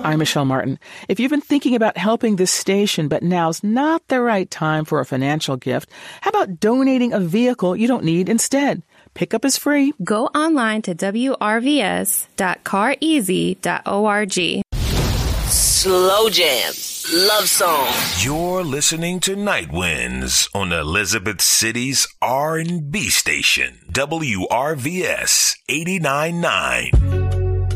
I'm Michelle Martin. If you've been thinking about helping this station, but now's not the right time for a financial gift, how about donating a vehicle you don't need instead? Pickup is free. Go online to wrvs.careasy.org. Slow jams, love songs. You're listening to Night Winds on Elizabeth City's R&B station, WRVS 89.9.